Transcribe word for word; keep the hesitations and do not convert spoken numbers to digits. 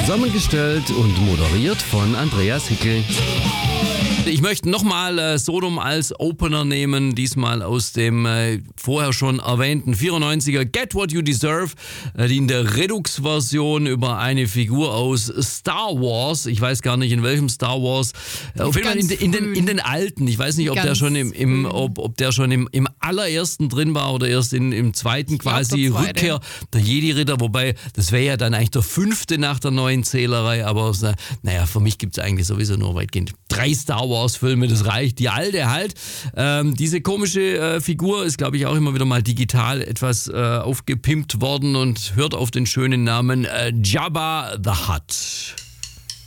Zusammengestellt und moderiert von Andreas Hickel. Ich möchte nochmal äh, Sodom als Opener nehmen, diesmal aus dem äh, vorher schon erwähnten vierundneunziger Get What You Deserve, äh, die in der Redux-Version über eine Figur aus Star Wars, ich weiß gar nicht in welchem Star Wars, äh, auf jeden Fall in, in, den, in den alten, ich weiß nicht, ob Ganz der schon im, im ob, ob der schon im, im allerersten drin war oder erst in, im zweiten quasi der Rückkehr der Jedi-Ritter, wobei das wäre ja dann eigentlich der fünfte nach der neuen Zählerei, aber naja, für mich gibt es eigentlich sowieso nur weitgehend drei Star Wars-Filme, das reicht. Die alte halt. Ähm, diese komische äh, Figur ist, glaube ich, auch immer wieder mal digital etwas äh, aufgepimpt worden und hört auf den schönen Namen äh, Jabba the Hutt.